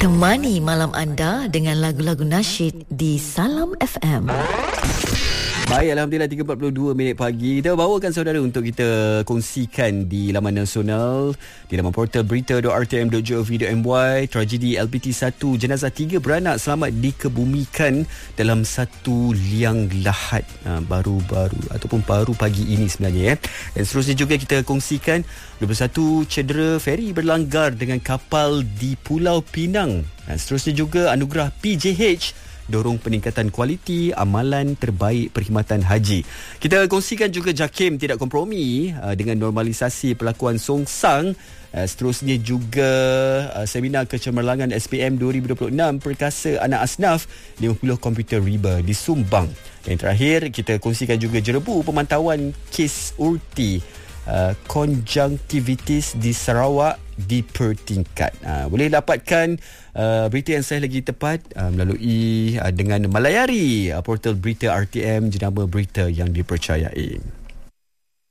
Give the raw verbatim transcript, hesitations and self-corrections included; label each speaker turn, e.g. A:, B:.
A: Temani malam anda dengan lagu-lagu nasyid di Salam F M.
B: Baik, Alhamdulillah tiga empat puluh dua minit pagi. Kita bawakan saudara untuk kita kongsikan di laman nasional, di laman portal berita dot r t m dot gov dot m y. Tragedi L P T satu, jenazah tiga beranak selamat dikebumikan dalam satu liang lahat ha, baru-baru ataupun baru pagi ini sebenarnya ya. Dan seterusnya juga kita kongsikan dua puluh satu cedera feri berlanggar dengan kapal di Pulau Pinang. Dan seterusnya juga anugerah P J H dorong peningkatan kualiti amalan terbaik perkhidmatan haji. Kita kongsikan juga JAKIM tidak kompromi uh, dengan normalisasi perlakuan songsang. Uh, seterusnya juga uh, seminar kecemerlangan S P M dua ribu dua puluh enam perkasa anak asnaf lima puluh komputer riba disumbang. Yang terakhir kita kongsikan juga jerebu pemantauan kes urti uh, konjungtivitis di Sarawak dipertingkat. Uh, boleh dapatkan uh, berita yang saya lagi tepat uh, melalui uh, dengan melayari uh, portal berita R T M jenama berita yang dipercayai.